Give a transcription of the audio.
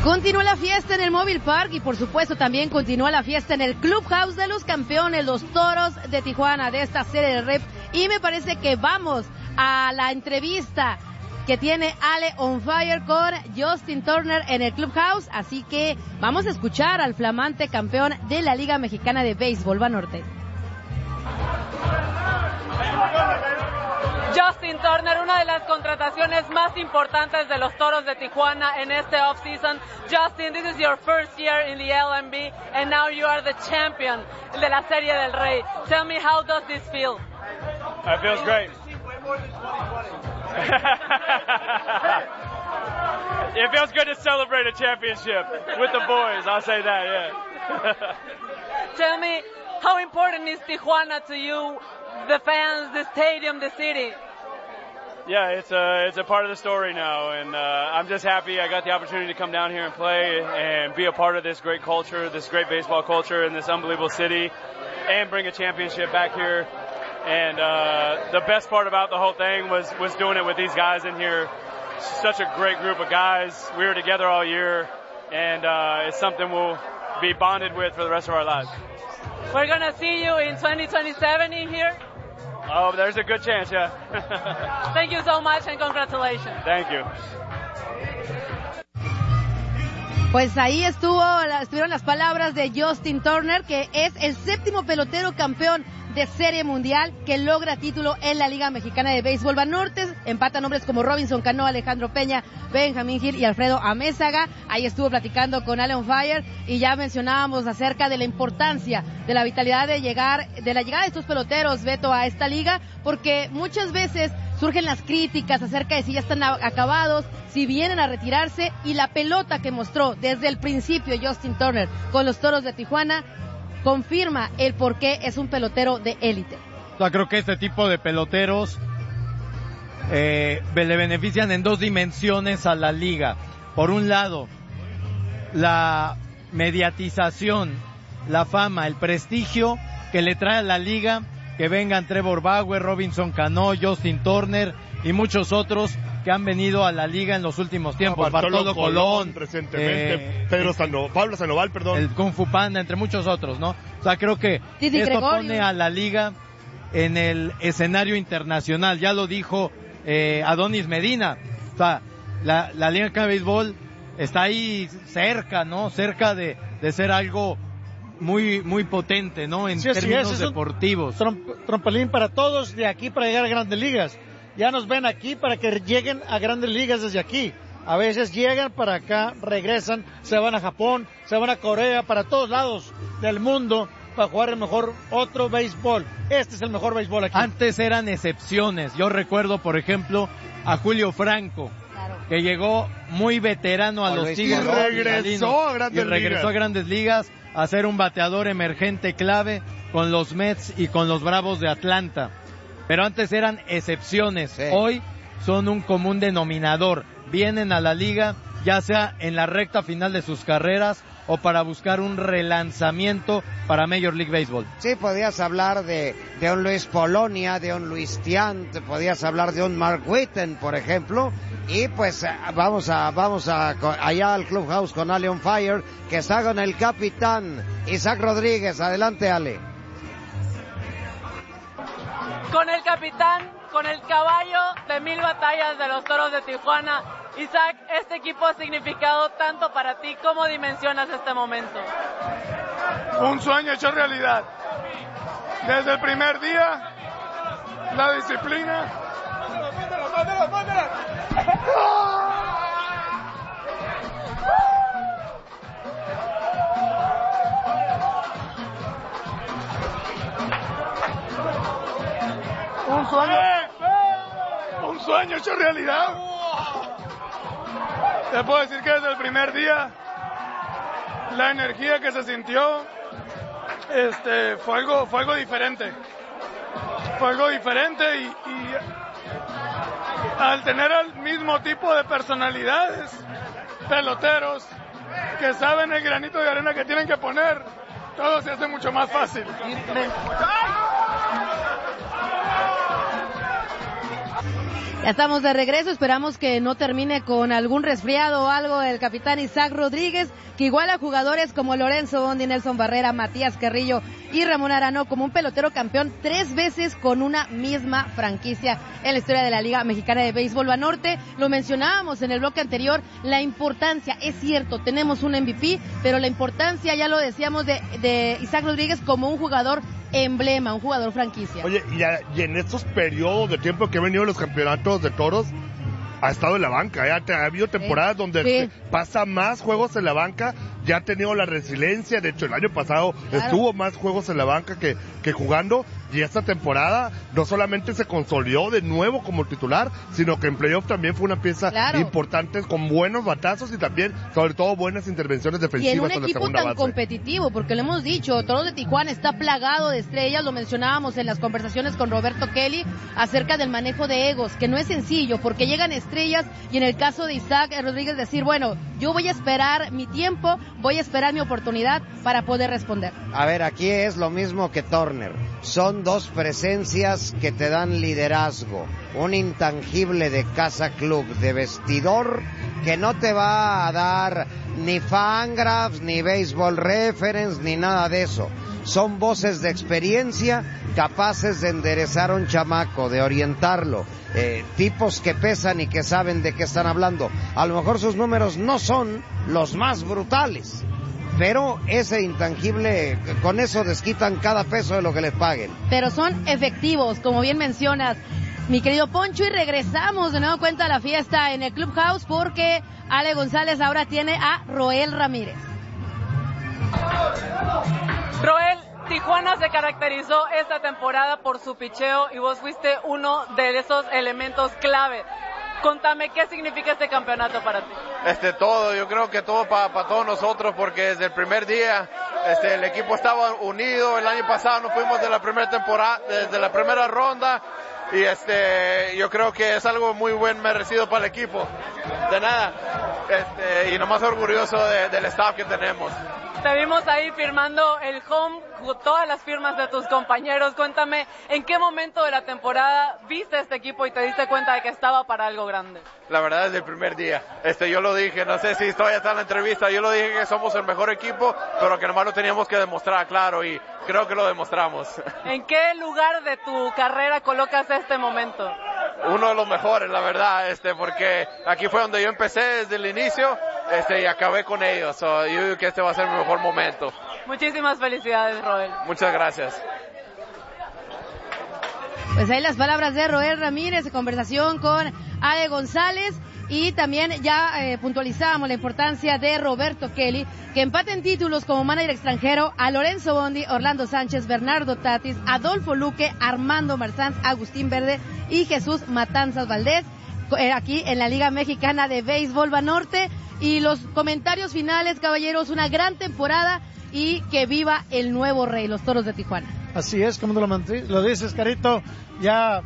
Continúa la fiesta en el Mobile Park y por supuesto también continúa la fiesta en el Clubhouse de los campeones, los Toros de Tijuana, de esta serie de rep. Y me parece que vamos a la entrevista que tiene Ale on Fire con Justin Turner en el Clubhouse, así que vamos a escuchar al flamante campeón de la Liga Mexicana de Béisbol, Banorte. Justin Turner, una de las contrataciones más importantes de los Toros de Tijuana en este offseason. Justin, this is your first year in the LMB and now you are the champion de la Serie del Rey. Tell me, how does this feel? It feels great. It feels good to celebrate a championship with the boys, I'll say that, yeah. Tell me, how important is Tijuana to you, the fans, the stadium, the city? Yeah, it's a part of the story now, and I'm just happy I got the opportunity to come down here and play and be a part of this great culture, this great baseball culture in this unbelievable city, and bring a championship back here. And the best part about the whole thing was doing it with these guys in here. Such a great group of guys. We were together all year, and it's something we'll be bonded with for the rest of our lives. We're going to see you in 2027 in here. Oh, there's a good chance, yeah. Thank you so much and congratulations. Thank you. Pues ahí estuvieron las palabras de Justin Turner, que es el 7º pelotero campeón de Serie Mundial que logra título en la Liga Mexicana de Béisbol. Banorte empata nombres como Robinson Cano, Alejandro Peña, Benjamín Gil y Alfredo Amézaga. Ahí estuvo platicando con Ale on Fire y ya mencionábamos acerca de la importancia de la vitalidad de la llegada de estos peloteros, Beto, a esta liga, porque muchas veces surgen las críticas acerca de si ya están acabados, si vienen a retirarse, y la pelota que mostró desde el principio Justin Turner con los Toros de Tijuana confirma el por qué es un pelotero de élite. Yo creo que este tipo de peloteros le benefician en dos dimensiones a la liga. Por un lado, la mediatización, la fama, el prestigio que le trae a la liga, que vengan Trevor Bauer, Robinson Cano, Justin Turner y muchos otros que han venido a la liga en los últimos tiempos. Bartolo Colón, recientemente, Pablo Sandoval, el Kung Fu Panda, entre muchos otros, ¿no? O sea, creo que Didi esto Gregorio pone a la liga en el escenario internacional. Ya lo dijo Adonis Medina. O sea, la Liga de Béisbol está ahí cerca, ¿no? Cerca de ser algo muy muy potente, ¿no? En términos deportivos. Trampolín para todos de aquí para llegar a grandes ligas. Ya nos ven aquí para que lleguen a grandes ligas desde aquí. A veces llegan para acá, regresan, se van a Japón, se van a Corea, para todos lados del mundo para jugar el mejor otro béisbol. Este es el mejor béisbol aquí. Antes eran excepciones. Yo recuerdo, por ejemplo, a Julio Franco, que llegó muy veterano a los Tigres. Regresó a Grandes Ligas a ser un bateador emergente clave con los Mets y con los Bravos de Atlanta. Pero antes eran excepciones. Sí. Hoy son un común denominador. Vienen a la liga, ya sea en la recta final de sus carreras o para buscar un relanzamiento para Major League Baseball. Sí, podías hablar de un Luis Polonia, de un Luis Tiant, podías hablar de un Mark Whiten, por ejemplo. Y pues vamos allá al Clubhouse con Ale on Fire, que está con el capitán Isaac Rodríguez. Adelante, Ale. Con el capitán, con el caballo de 1000 batallas de los Toros de Tijuana. Isaac, este equipo ha significado tanto para ti. ¿Cómo dimensionas este momento? Un sueño hecho realidad. Desde el primer día, la disciplina. Un sueño hecho realidad. Te puedo decir que desde el primer día la energía que se sintió fue algo diferente. Fue algo diferente y al tener el mismo tipo de personalidades, peloteros que saben el granito de arena que tienen que poner, todo se hace mucho más fácil. Ya estamos de regreso, esperamos que no termine con algún resfriado o algo el capitán Isaac Rodríguez, que igual a jugadores como Lorenzo Bondi, Nelson Barrera, Matías Carrillo y Ramón Arano como un pelotero campeón 3 veces con una misma franquicia en la historia de la Liga Mexicana de Béisbol Banorte. Lo mencionábamos en el bloque anterior, la importancia, es cierto, tenemos un MVP, pero la importancia, ya lo decíamos, de Isaac Rodríguez como un jugador emblema, un jugador franquicia. Oye, y en estos periodos de tiempo que han venido los campeonatos de toros, ha estado en la banca, ha habido temporadas donde pasa más juegos en la banca, ya ha tenido la resiliencia, de hecho el año pasado estuvo más juegos en la banca que jugando, y esta temporada no solamente se consolidó de nuevo como titular, sino que en playoff también fue una pieza importante, con buenos batazos y también, sobre todo, buenas intervenciones defensivas. Y en un con la equipo segunda tan base. competitivo, porque lo hemos dicho, Toros de Tijuana está plagado de estrellas, lo mencionábamos en las conversaciones con Roberto Kelly acerca del manejo de egos, que no es sencillo, porque llegan estrellas, y en el caso de Isaac Rodríguez decir, bueno, yo voy a esperar mi tiempo, voy a esperar mi oportunidad para poder responder. A ver, aquí es lo mismo que Turner. Son dos presencias que te dan liderazgo. Un intangible de casa club, de vestidor, que no te va a dar ni Fangraphs, ni Baseball Reference, ni nada de eso. Son voces de experiencia capaces de enderezar a un chamaco, de orientarlo. Tipos que pesan y que saben de qué están hablando. A lo mejor sus números no son los más brutales, pero ese intangible, con eso desquitan cada peso de lo que les paguen. Pero son efectivos, como bien mencionas, mi querido Poncho, y regresamos de nuevo cuenta a la fiesta en el Clubhouse, porque Ale González ahora tiene a Roel Ramírez. Roel, Tijuana se caracterizó esta temporada por su picheo y vos fuiste uno de esos elementos clave. Contame, ¿qué significa este campeonato para ti? Todo, yo creo que todo para todos nosotros, porque desde el primer día el equipo estaba unido. El año pasado nos fuimos de la primera temporada, desde la primera ronda, y yo creo que es algo muy buen merecido para el equipo. De nada, y nomás orgulloso del staff que tenemos. Te vimos ahí firmando el home, todas las firmas de tus compañeros. Cuéntame, ¿en qué momento de la temporada viste este equipo y te diste cuenta de que estaba para algo grande? La verdad, desde el primer día. Yo lo dije, no sé si todavía está en la entrevista, yo lo dije que somos el mejor equipo, pero que nomás lo teníamos que demostrar, claro, y creo que lo demostramos. ¿En qué lugar de tu carrera colocas este momento? Uno de los mejores, la verdad, porque aquí fue donde yo empecé desde el inicio, y acabé con ellos. Yo digo que este va a ser mi mejor momento. Muchísimas felicidades, Roel. Muchas gracias. Pues ahí las palabras de Roel Ramírez, conversación con Ale González, y también ya puntualizábamos la importancia de Roberto Kelly, que empata en títulos como manager extranjero a Lorenzo Bondi, Orlando Sánchez, Bernardo Tatis, Adolfo Luque, Armando Marzán, Agustín Verde y Jesús Matanzas Valdés, aquí en la Liga Mexicana de Béisbol Banorte. Y los comentarios finales, caballeros, una gran temporada y que viva el nuevo rey, los Toros de Tijuana. Así es, como lo dices, Carito, ya